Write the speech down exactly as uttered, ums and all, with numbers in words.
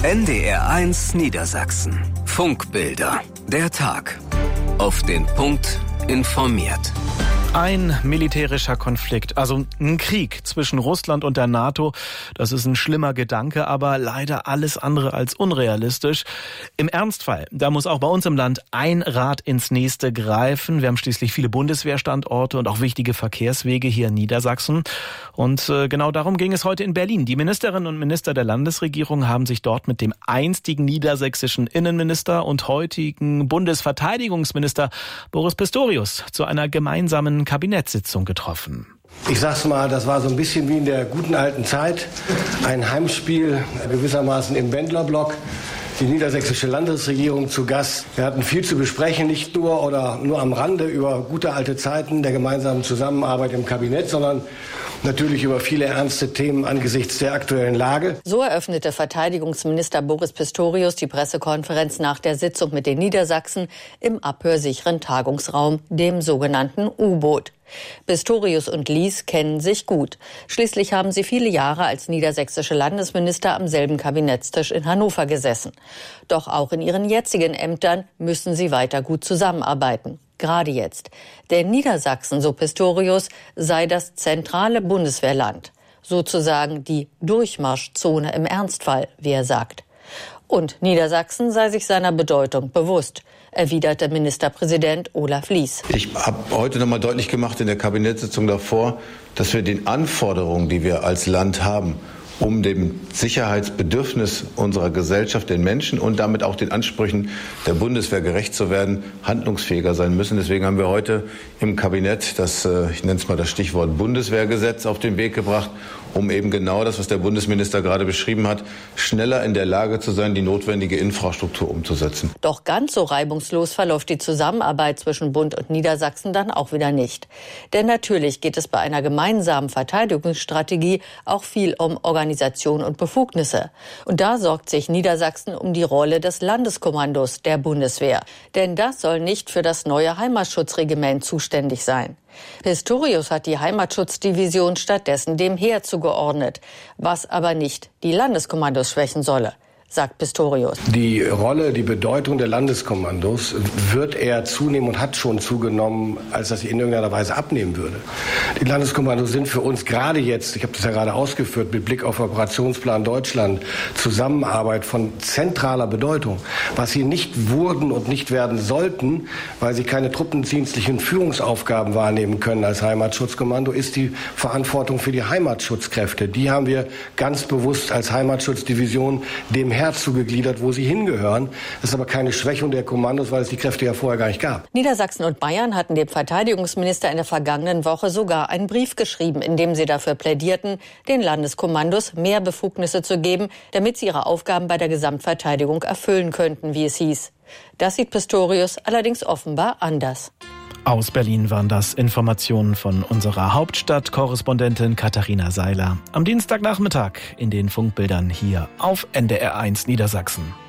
N D R eins Niedersachsen. Funkbilder. Der Tag. Auf den Punkt informiert. Ein militärischer Konflikt, also ein Krieg zwischen Russland und der NATO, das ist ein schlimmer Gedanke, aber leider alles andere als unrealistisch. Im Ernstfall, da muss auch bei uns im Land ein Rad ins nächste greifen. Wir haben schließlich viele Bundeswehrstandorte und auch wichtige Verkehrswege hier in Niedersachsen. Und äh, genau darum ging es heute in Berlin. Die Ministerinnen und Minister der Landesregierung haben sich dort mit dem einstigen niedersächsischen Innenminister und heutigen Bundesverteidigungsminister Boris Pistorius zu einer gemeinsamen Kabinettssitzung getroffen. Ich sag's mal, das war so ein bisschen wie in der guten alten Zeit. Ein Heimspiel gewissermaßen im Bändlerblock. Die niedersächsische Landesregierung zu Gast. Wir hatten viel zu besprechen, nicht nur oder nur am Rande über gute alte Zeiten der gemeinsamen Zusammenarbeit im Kabinett, sondern natürlich über viele ernste Themen angesichts der aktuellen Lage. So eröffnete Verteidigungsminister Boris Pistorius die Pressekonferenz nach der Sitzung mit den Niedersachsen im abhörsicheren Tagungsraum, dem sogenannten U-Boot. Pistorius und Lies kennen sich gut. Schließlich haben sie viele Jahre als niedersächsische Landesminister am selben Kabinettstisch in Hannover gesessen. Doch auch in ihren jetzigen Ämtern müssen sie weiter gut zusammenarbeiten. Gerade jetzt. Denn Niedersachsen, so Pistorius, sei das zentrale Bundeswehrland. Sozusagen die Durchmarschzone im Ernstfall, wie er sagt. Und Niedersachsen sei sich seiner Bedeutung bewusst, erwiderte Ministerpräsident Olaf Lies. Ich habe heute noch mal deutlich gemacht in der Kabinettssitzung davor, dass wir den Anforderungen, die wir als Land haben, um dem Sicherheitsbedürfnis unserer Gesellschaft, den Menschen und damit auch den Ansprüchen der Bundeswehr gerecht zu werden, handlungsfähiger sein müssen. Deswegen haben wir heute im Kabinett das, ich nenne es mal das Stichwort Bundeswehrgesetz auf den Weg gebracht, um eben genau das, was der Bundesminister gerade beschrieben hat, schneller in der Lage zu sein, die notwendige Infrastruktur umzusetzen. Doch ganz so reibungslos verläuft die Zusammenarbeit zwischen Bund und Niedersachsen dann auch wieder nicht. Denn natürlich geht es bei einer gemeinsamen Verteidigungsstrategie auch viel um Organisation und Befugnisse. Und da sorgt sich Niedersachsen um die Rolle des Landeskommandos der Bundeswehr. Denn das soll nicht für das neue Heimatschutzregiment zuständig sein. Pistorius hat die Heimatschutzdivision stattdessen dem Heer zugeordnet, was aber nicht die Landeskommandos schwächen solle, sagt Pistorius. Die Rolle, die Bedeutung der Landeskommandos wird eher zunehmen und hat schon zugenommen, als dass sie in irgendeiner Weise abnehmen würde. Die Landeskommandos sind für uns gerade jetzt, ich habe das ja gerade ausgeführt, mit Blick auf Operationsplan Deutschland, Zusammenarbeit von zentraler Bedeutung. Was sie nicht wurden und nicht werden sollten, weil sie keine truppendienstlichen Führungsaufgaben wahrnehmen können als Heimatschutzkommando, ist die Verantwortung für die Heimatschutzkräfte. Die haben wir ganz bewusst als Heimatschutzdivision dem Heer zugegliedert, wo sie hingehören. Das ist aber keine Schwächung der Kommandos, weil es die Kräfte ja vorher gar nicht gab. Niedersachsen und Bayern hatten dem Verteidigungsminister in der vergangenen Woche sogar einen Brief geschrieben, in dem sie dafür plädierten, den Landeskommandos mehr Befugnisse zu geben, damit sie ihre Aufgaben bei der Gesamtverteidigung erfüllen könnten, wie es hieß. Das sieht Pistorius allerdings offenbar anders. Aus Berlin waren das Informationen von unserer Hauptstadtkorrespondentin Katharina Seiler am Dienstagnachmittag in den Funkbildern hier auf N D R eins Niedersachsen.